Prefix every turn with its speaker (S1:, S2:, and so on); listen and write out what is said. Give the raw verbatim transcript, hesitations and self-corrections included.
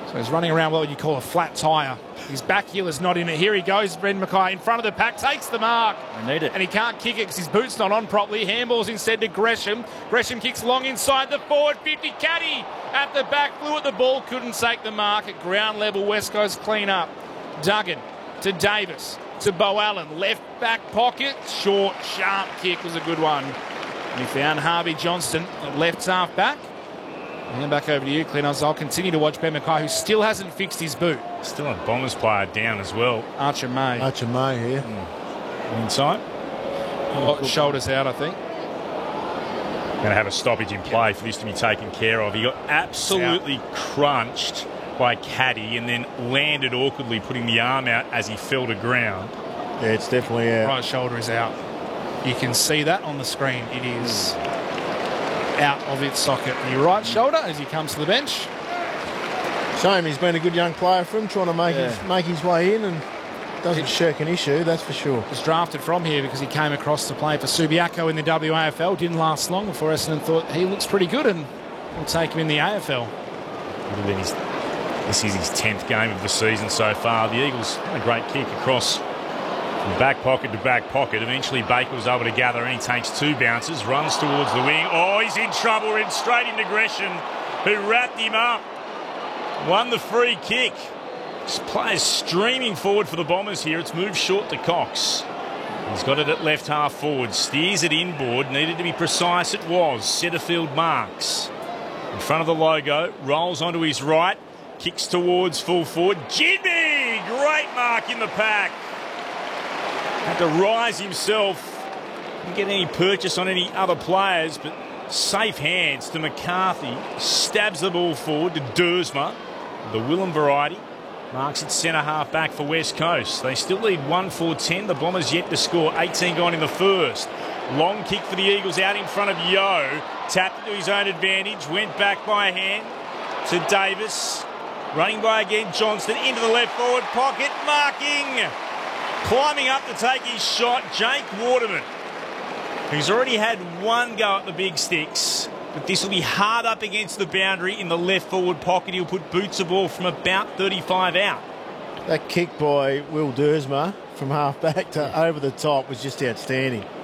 S1: So he's running around what you call a flat tyre. His back heel is not in it. Here he goes, Brendan Mackay in front of the pack, takes the mark.
S2: I need it.
S1: And he can't kick it because his boot's not on properly. Handballs instead to Gresham. Gresham kicks long inside the forward fifty. Caddy at the back, flew at the ball, couldn't take the mark. At ground level, West Coast clean up. Duggan to Davis, to Beau Allen. Left back pocket, short, sharp kick was a good one. And he found Harvey Johnston, left half back. And back over to you, Clint. I'll continue to watch Ben Mackay, who still hasn't fixed his boot.
S3: Still a Bombers player down as well.
S1: Archer May.
S4: Archer May here.
S3: Mm. Inside.
S1: Oh, shoulders out, I think.
S3: Going to have a stoppage in play for this to be taken care of. He got absolutely out. crunched by Caddy and then landed awkwardly, putting the arm out as he fell to ground.
S4: Yeah, it's definitely out.
S1: Right shoulder is out. You can see that on the screen. It is... Mm. out of its socket. The right shoulder as he comes to the bench.
S4: Shame, he's been a good young player for him, trying to make,
S1: yeah.
S4: his, make his way in and doesn't shirk an issue, that's for sure.
S1: Was drafted from here because he came across to play for Subiaco in the W A F L. Didn't last long before Essendon thought he looks pretty good and we'll take him in the A F L.
S3: His, this is his tenth game of the season so far. The Eagles had a great kick across from back pocket to back pocket. Eventually Baker was able to gather and he takes two bounces, runs towards the wing. Oh, he's in trouble, and straight into Gresham, who wrapped him up. Won the free kick. This player's streaming forward for the Bombers here. It's moved short to Cox. He's got it at left half forward. Steers it inboard. Needed to be precise. It was. Setterfield marks. In front of the logo. Rolls onto his right. Kicks towards full forward. Jimmy! Great mark in the pack. Had to rise himself. Didn't get any purchase on any other players, but safe hands to McCarthy. Stabs the ball forward to Dersma, the Willem variety. Marks at centre half back for West Coast. They still lead one four ten. The Bombers yet to score. eighteen gone in the first. Long kick for the Eagles out in front of Yeo. Tapped to his own advantage. Went back by a hand to Davis. Running by again Johnston into the left forward pocket. Marking. Climbing up to take his shot, Jake Waterman, who's already had one go at the big sticks, but this will be hard up against the boundary in the left forward pocket. He'll put boots of ball from about thirty-five out.
S4: That kick by Will Dersma from half back to over the top was just outstanding.